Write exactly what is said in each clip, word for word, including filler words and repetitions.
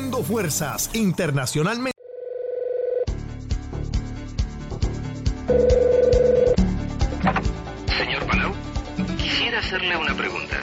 Uniendo fuerzas internacionalmente. Señor Palau, quisiera hacerle una pregunta.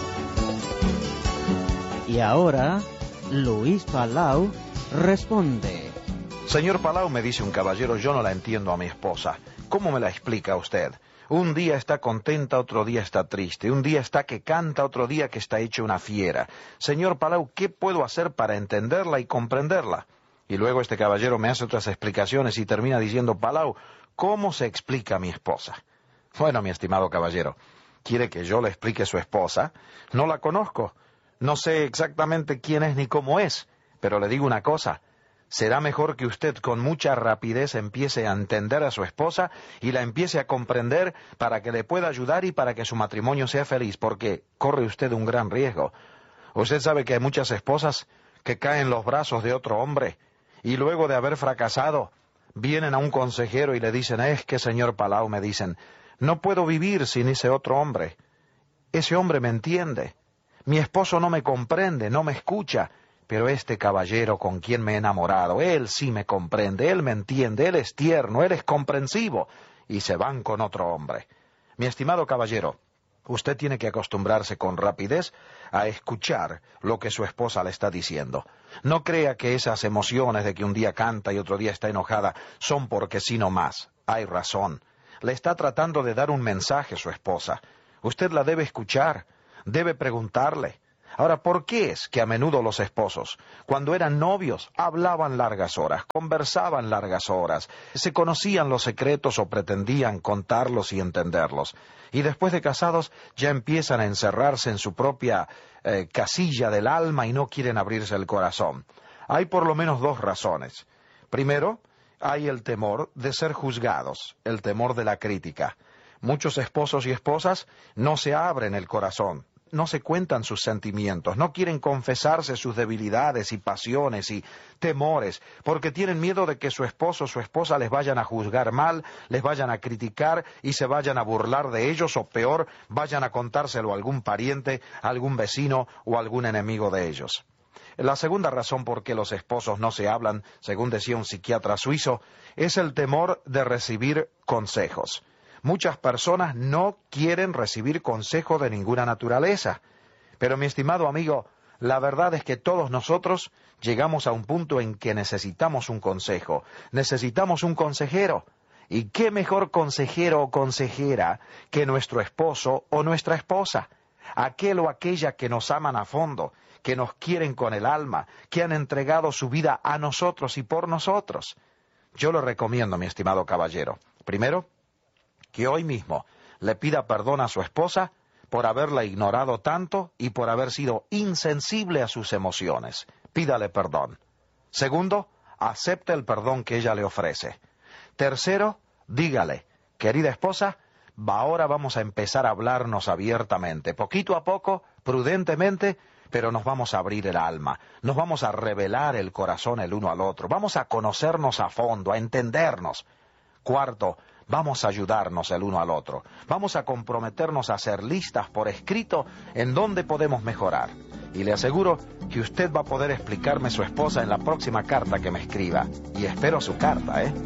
Y ahora, Luis Palau responde. Señor Palau, me dice un caballero, yo no la entiendo a mi esposa. ¿Cómo me la explica usted? Un día está contenta, otro día está triste. Un día está que canta, otro día que está hecho una fiera. Señor Palau, ¿qué puedo hacer para entenderla y comprenderla? Y luego este caballero me hace otras explicaciones y termina diciendo, Palau, ¿cómo se explica a mi esposa? Bueno, mi estimado caballero, ¿quiere que yo le explique a su esposa? No la conozco. No sé exactamente quién es ni cómo es. Pero le digo una cosa. Será mejor que usted con mucha rapidez empiece a entender a su esposa y la empiece a comprender para que le pueda ayudar y para que su matrimonio sea feliz, porque corre usted un gran riesgo. Usted sabe que hay muchas esposas que caen en los brazos de otro hombre y luego de haber fracasado vienen a un consejero y le dicen, es que señor Palau, me dicen, no puedo vivir sin ese otro hombre. Ese hombre me entiende. Mi esposo no me comprende, no me escucha. Pero este caballero con quien me he enamorado, él sí me comprende, él me entiende, él es tierno, él es comprensivo, y se van con otro hombre. Mi estimado caballero, usted tiene que acostumbrarse con rapidez a escuchar lo que su esposa le está diciendo. No crea que esas emociones de que un día canta y otro día está enojada son porque sí no más. Hay razón. Le está tratando de dar un mensaje a su esposa. Usted la debe escuchar, debe preguntarle. Ahora, ¿por qué es que a menudo los esposos, cuando eran novios, hablaban largas horas, conversaban largas horas, se conocían los secretos o pretendían contarlos y entenderlos? Y después de casados ya empiezan a encerrarse en su propia eh, casilla del alma y no quieren abrirse el corazón. Hay por lo menos dos razones. Primero, hay el temor de ser juzgados, el temor de la crítica. Muchos esposos y esposas no se abren el corazón. No se cuentan sus sentimientos, no quieren confesarse sus debilidades y pasiones y temores, porque tienen miedo de que su esposo o su esposa les vayan a juzgar mal, les vayan a criticar y se vayan a burlar de ellos, o peor, vayan a contárselo a algún pariente, a algún vecino o a algún enemigo de ellos. La segunda razón por qué los esposos no se hablan, según decía un psiquiatra suizo, es el temor de recibir consejos. Muchas personas no quieren recibir consejo de ninguna naturaleza. Pero mi estimado amigo, la verdad es que todos nosotros llegamos a un punto en que necesitamos un consejo, necesitamos un consejero. ¿Y qué mejor consejero o consejera que nuestro esposo o nuestra esposa? Aquel o aquella que nos aman a fondo, que nos quieren con el alma, que han entregado su vida a nosotros y por nosotros. Yo le recomiendo, mi estimado caballero, primero, que hoy mismo le pida perdón a su esposa por haberla ignorado tanto y por haber sido insensible a sus emociones. Pídale perdón. Segundo, acepte el perdón que ella le ofrece. Tercero, dígale, querida esposa, ahora vamos a empezar a hablarnos abiertamente, poquito a poco, prudentemente, pero nos vamos a abrir el alma, nos vamos a revelar el corazón el uno al otro, vamos a conocernos a fondo, a entendernos. Cuarto, vamos a ayudarnos el uno al otro. Vamos a comprometernos a hacer listas por escrito en donde podemos mejorar. Y le aseguro que usted va a poder explicarme a su esposa en la próxima carta que me escriba. Y espero su carta, ¿eh?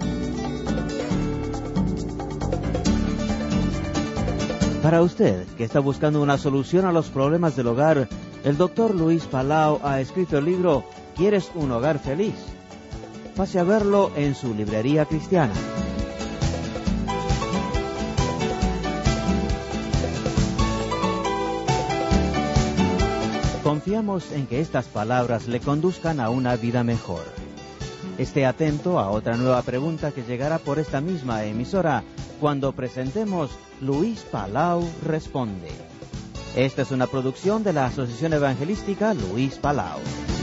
Para usted, que está buscando una solución a los problemas del hogar, el doctor Luis Palau ha escrito el libro ¿Quieres un hogar feliz? Pase a verlo en su librería cristiana. Confiamos en que estas palabras le conduzcan a una vida mejor. Esté atento a otra nueva pregunta que llegará por esta misma emisora cuando presentemos Luis Palau Responde. Esta es una producción de la Asociación Evangelística Luis Palau.